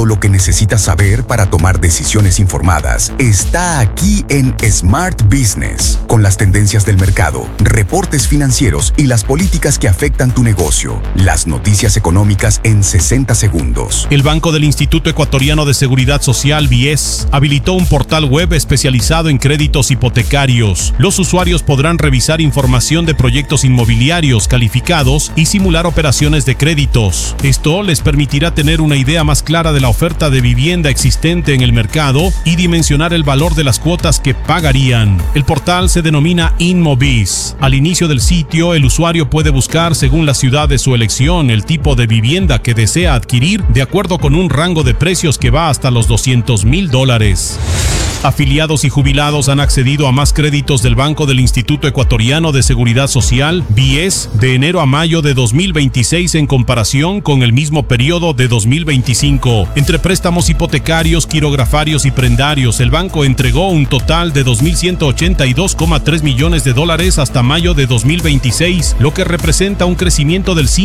Todo lo que necesitas saber para tomar decisiones informadas está aquí en Smart Business, con las tendencias del mercado, reportes financieros y las políticas que afectan tu negocio. Las noticias económicas en 60 segundos. El Banco del Instituto Ecuatoriano de Seguridad Social, BIES, habilitó un portal web especializado en créditos hipotecarios. Los usuarios podrán revisar información de proyectos inmobiliarios calificados y simular operaciones de créditos. Esto les permitirá tener una idea más clara de la oferta de vivienda existente en el mercado y dimensionar el valor de las cuotas que pagarían. El portal se denomina InmoBiz. Al inicio del sitio, el usuario puede buscar según la ciudad de su elección el tipo de vivienda que desea adquirir de acuerdo con un rango de precios que va hasta los $200,000. Afiliados y jubilados han accedido a más créditos del Banco del Instituto Ecuatoriano de Seguridad Social, BIES, de enero a mayo de 2026 en comparación con el mismo periodo de 2025. Entre préstamos hipotecarios, quirografarios y prendarios, el banco entregó un total de $2.182,3 millones hasta mayo de 2026, lo que representa un crecimiento del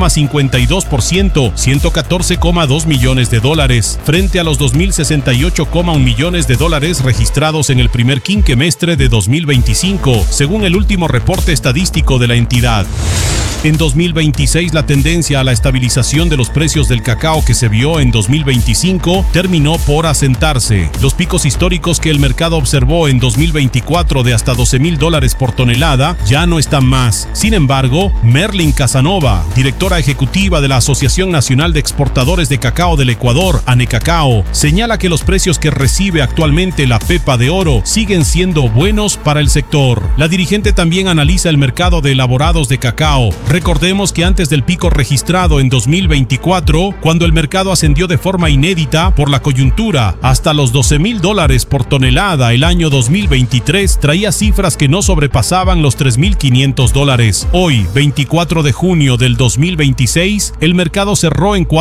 5,52%, $114,2 millones, frente a los $2.068,1 millones registrados en el primer quinquemestre de 2025, según el último reporte estadístico de la entidad. En 2026, la tendencia a la estabilización de los precios del cacao que se vio en 2025 terminó por asentarse. Los picos históricos que el mercado observó en 2024 de hasta $12,000 por tonelada ya no están más. Sin embargo, Merlin Casanova, directora ejecutiva de la Asociación Nacional de Exportadores de Cacao del Ecuador, ANECACAO, señala que los precios que recibe actualmente la pepa de oro siguen siendo buenos para el sector. La dirigente también analiza el mercado de elaborados de cacao. Recordemos que antes del pico registrado en 2024, cuando el mercado ascendió de forma inédita por la coyuntura hasta los $12,000 por tonelada, el año 2023 traía cifras que no sobrepasaban los $3,500. Hoy, 24 de junio del 2026, el mercado cerró en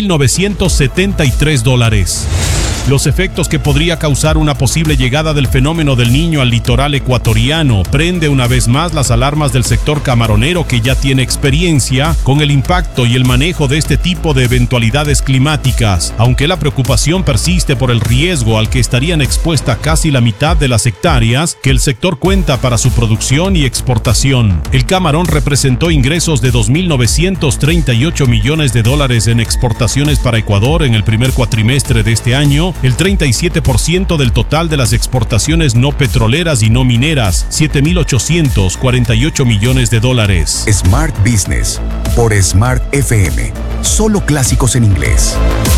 $4,973. Los efectos que podría causar una posible llegada del fenómeno del Niño al litoral ecuatoriano prende una vez más las alarmas del sector camaronero, que ya tiene experiencia con el impacto y el manejo de este tipo de eventualidades climáticas, aunque la preocupación persiste por el riesgo al que estarían expuestas casi la mitad de las hectáreas que el sector cuenta para su producción y exportación. El camarón representó ingresos de $2,938 millones en exportaciones para Ecuador en el primer cuatrimestre de este año, el 37% del total de las exportaciones no petroleras y no mineras, $7,848 millones. Smart Business por Smart FM. Solo clásicos en inglés.